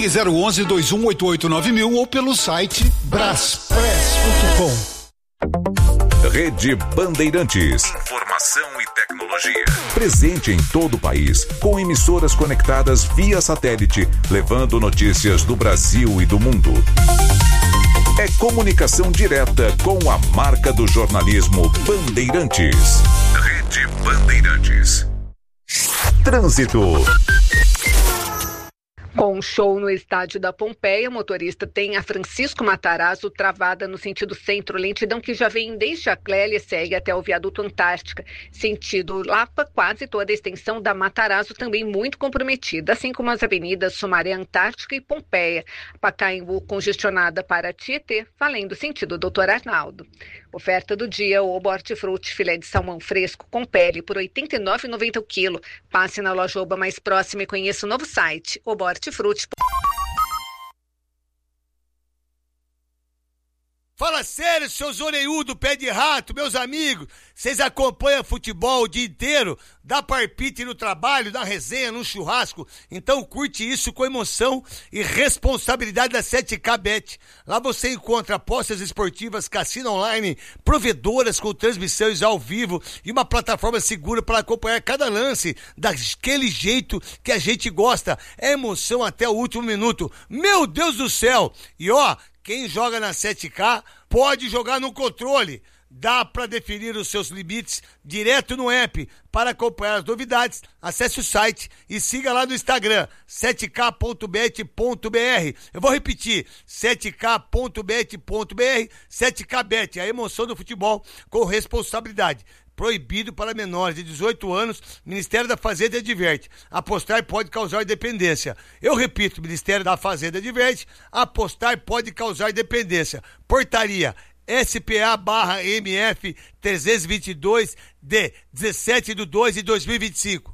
Ligue 011-2188-9000 ou pelo site braspress.com. Rede Bandeirantes. Informação e tecnologia. Presente em todo o país, com emissoras conectadas via satélite, levando notícias do Brasil e do mundo. É comunicação direta com a marca do jornalismo Bandeirantes. Rede Bandeirantes. Trânsito. Com um show no estádio da Pompeia, o motorista tem a Francisco Matarazzo travada no sentido centro, lentidão que já vem desde a Clélia e segue até o viaduto Antártica. Sentido Lapa, quase toda a extensão da Matarazzo também muito comprometida, assim como as avenidas Sumaré, Antártica e Pompeia. Pacaembu congestionada para Tietê, valendo sentido Doutor Arnaldo. Oferta do dia, o Hortifruti filé de salmão fresco com pele por R$ 89,90 o quilo. Passe na loja Oba mais próxima e conheça o novo site, Hortifruti. Fala sério, seus orelhudos, pé de rato, meus amigos. Vocês acompanham futebol o dia inteiro? Dá palpite no trabalho, na resenha, no churrasco? Então curte isso com emoção e responsabilidade da 7K Bet. Lá você encontra apostas esportivas, cassino online, provedoras com transmissões ao vivo e uma plataforma segura para acompanhar cada lance daquele jeito que a gente gosta. É emoção até o último minuto. Meu Deus do céu! E ó, quem joga na 7K pode jogar no controle. Dá para definir os seus limites direto no app. Para acompanhar as novidades, acesse o site e siga lá no Instagram, 7k.bet.br. Eu vou repetir, 7k.bet.br, 7kbet, a emoção do futebol com responsabilidade. Proibido para menores de 18 anos, Ministério da Fazenda adverte. Apostar pode causar dependência. Eu repito, Ministério da Fazenda adverte. Apostar pode causar dependência. Portaria SPA/MF 322 de 17/2/2025.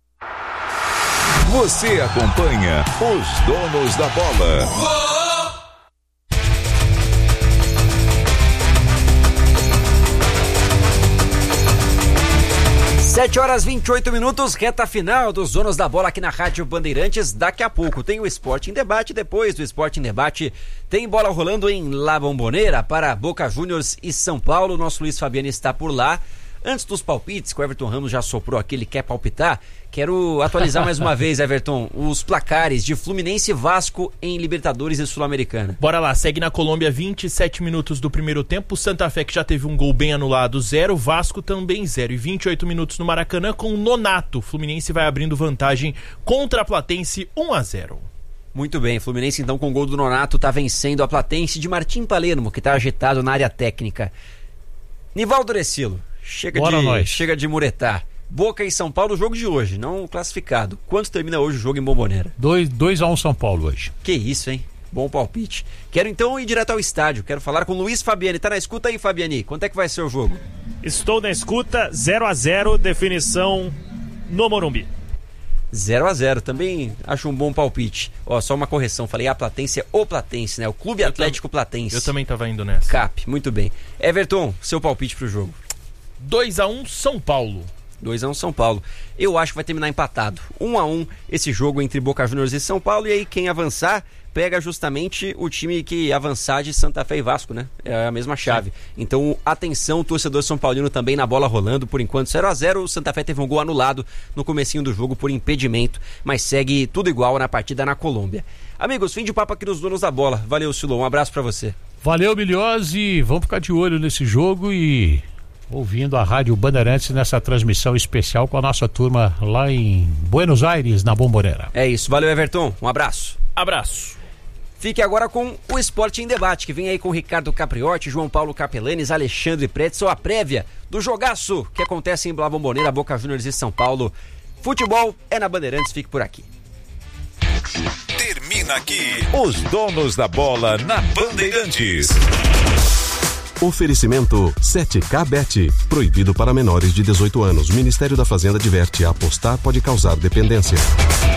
Você acompanha os donos da bola. 7h28, reta final dos Donos da Bola aqui na Rádio Bandeirantes. Daqui a pouco tem o Esporte em Debate, depois do Esporte em Debate tem bola rolando em La Bombonera para Boca Juniors e São Paulo. Nosso Luiz Fabiano está por lá. Antes dos palpites, que o Everton Ramos já soprou aqui, ele quer palpitar, quero atualizar mais uma vez, Everton, os placares de Fluminense e Vasco em Libertadores e Sul-Americana. Bora lá, segue na Colômbia 27 minutos do primeiro tempo, Santa Fé que já teve um gol bem anulado, 0, Vasco também 0, e 28 minutos no Maracanã com o Nonato, Fluminense vai abrindo vantagem contra a Platense 1-0. Muito bem, Fluminense então com o gol do Nonato tá vencendo a Platense de Martim Palermo, que tá agitado na área técnica. Nivaldo Orecilo. Chega de muretar. Boca e São Paulo, o jogo de hoje, não classificado. Quanto termina hoje o jogo em Bombonera? 2-1 São Paulo hoje. Que isso, hein? Bom palpite. Quero então ir direto ao estádio. Quero falar com o Luiz Fabiani. Tá na escuta aí, Fabiani? Quanto é que vai ser o jogo? Estou na escuta, 0-0, definição no Morumbi. 0-0, também acho um bom palpite. Ó, só uma correção, falei a Platense é o Platense, né? O Clube Atlético Platense. Eu também tava indo nessa. CAP, muito bem. Everton, seu palpite pro jogo. 2-1 São Paulo. 2-1 São Paulo. Eu acho que vai terminar empatado. 1-1 esse jogo entre Boca Juniors e São Paulo. E aí quem avançar pega justamente o time que avançar de Santa Fé e Vasco, né? É a mesma chave. Sim. Então, atenção, torcedor São Paulino também na bola rolando. Por enquanto 0-0. O Santa Fé teve um gol anulado no comecinho do jogo por impedimento. Mas segue tudo igual na partida na Colômbia. Amigos, fim de papo aqui nos Donos da Bola. Valeu, Silô. Um abraço pra você. Valeu, Milhose. Vamos ficar de olho nesse jogo e ouvindo a Rádio Bandeirantes nessa transmissão especial com a nossa turma lá em Buenos Aires, na Bombonera. É isso, valeu, Everton, um abraço. Abraço. Fique agora com o Esporte em Debate, que vem aí com Ricardo Capriotti, João Paulo Capelanes, Alexandre Pretzel, a prévia do jogaço que acontece em La Bombonera, Boca Juniors e São Paulo. Futebol é na Bandeirantes, fique por aqui. Termina aqui os Donos da Bola na Bandeirantes. Oferecimento 7K Bet. Proibido para menores de 18 anos. Ministério da Fazenda adverte: apostar pode causar dependência.